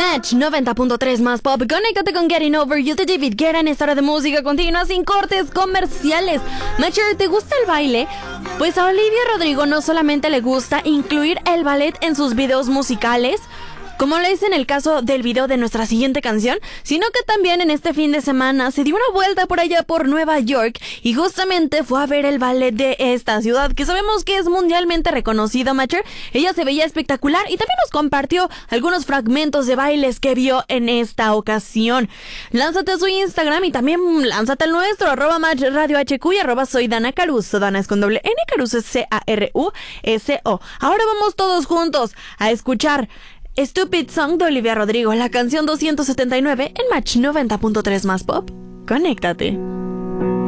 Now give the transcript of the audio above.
Match 90.3 más pop. Conéctate con Getting Over You de David Guetta en esta hora de música continua sin cortes comerciales. Matcher, ¿te gusta el baile? Pues a Olivia Rodrigo no solamente le gusta incluir el ballet en sus videos musicales, como lo es en el caso del video de nuestra siguiente canción, sino que también en este fin de semana se dio una vuelta por allá por Nueva York y justamente fue a ver el ballet de esta ciudad, que sabemos que es mundialmente reconocido, Matcher. Ella se veía espectacular y también nos compartió algunos fragmentos de bailes que vio en esta ocasión. Lánzate a su Instagram y también lánzate al nuestro, @MatchRadioHQ y @soy Dana Caruso. Dana es con doble N, Caruso es Caruso. Ahora vamos todos juntos a escuchar Stupid Song de Olivia Rodrigo, la canción 279 en Match 90.3 más pop. Conéctate.